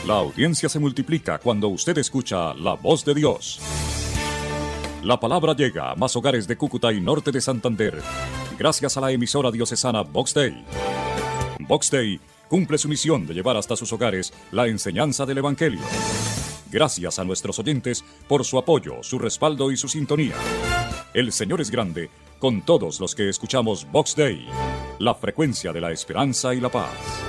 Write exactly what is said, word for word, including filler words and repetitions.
La audiencia se multiplica cuando usted escucha la voz de Dios. La palabra llega a más hogares de Cúcuta y norte de Santander, gracias a la emisora diocesana Vox Dei. Vox Dei cumple su misión de llevar hasta sus hogares la enseñanza del Evangelio. Gracias a nuestros oyentes por su apoyo, su respaldo y su sintonía. El Señor es grande con todos los que escuchamos Vox Dei, la frecuencia de la esperanza y la paz.